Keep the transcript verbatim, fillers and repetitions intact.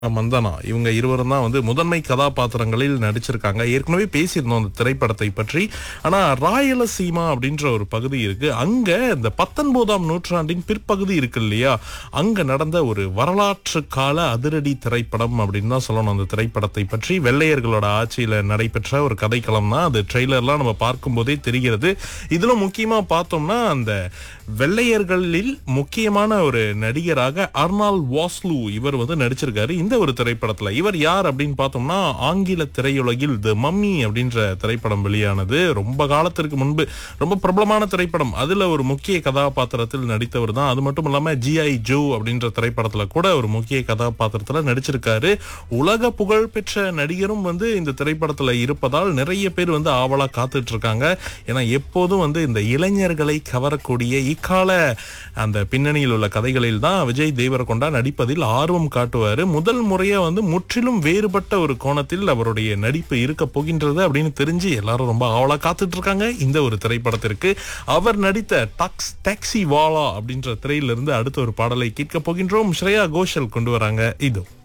மந்தனா இவங்க இருவரும் தான் வந்து முதன்மை கதாபாத்திரங்களில் நடிச்சிருக்காங்க. ஏற்கனவே பேசியிருந்தோம் அந்த திரைப்படத்தை பற்றி. ஆனா ராயலசீமா அப்படின்ற ஒரு பகுதி இருக்கு. அங்க இந்த பத்தொன்பதாம் நூற்றாண்டின் பிற்பகுதி இருக்கு இல்லையா, அங்க நடந்த ஒரு வரலாற்று கால அதிரடி திரைப்படம் அப்படின்னு தான் சொல்லணும். அந்த திரைப்படத்தை பற்றி வெள்ளையர்களோட ஆட்சியில நடைபெற்ற ஒரு கதைக்களம் தான் அது. ட்ரெய்லர்லாம் நம்ம பார்க்கும் போதே தெரிகிறது. இதுல முக்கியமா பார்த்தோம்னா அந்த வெள்ளையர்களில் முக்கியமான ஒரு நடிகராக அர்னால்ட் வாஸ்லு இவர் வந்து நடிச்சிருக்காரு இந்த ஒரு திரைப்படத்துல. இவர் யார் அப்படின்னு பார்த்தோம்னா ஆங்கில திரையுலகில் தி மம்மி அப்படின்ற திரைப்படம் வெளியானது ரொம்ப காலத்திற்கு முன்பு. ரொம்ப பிரபலமான திரைப்படம். அதுல ஒரு முக்கிய கதாபாத்திரத்தில் நடித்தவர் தான். அது மட்டும் இல்லாம ஜிஐ ஜோ அப்படின்ற திரைப்படத்துல கூட ஒரு முக்கிய கதாபாத்திரத்துல நடிச்சிருக்காரு. உலக புகழ் பெற்ற நடிகரும் வந்து இந்த திரைப்படத்துல இருப்பதால் நிறைய பேர் வந்து ஆவலா காத்துட்டு இருக்காங்க. ஏன்னா எப்போதும் வந்து இந்த இளைஞர்களை கவரக்கூடிய இக்கால அந்த பின்னணியில் உள்ள கதைகளில் தான் விஜய் தேவரகொண்டா நடிப்பதில் ஆர்வம் காட்டுவாரு. முதல் முறையா வந்து முற்றிலும் வேறுபட்ட ஒரு கோணத்தில் அவருடைய நடிப்பு இருக்க போகின்றது அப்படின்னு தெரிஞ்சு எல்லாரும் ரொம்ப ஆவலா காத்துட்டு இருக்காங்க இந்த ஒரு திரைப்படத்திற்கு. அவர் நடித்த டாக்ஸ் டாக்ஸி வாலா அப்படின்ற திரையிலிருந்து அடுத்த ஒரு பாடலை கேட்க போகின்றோம். ஸ்ரேயா கோஷல் கொண்டு வராங்க. இதோ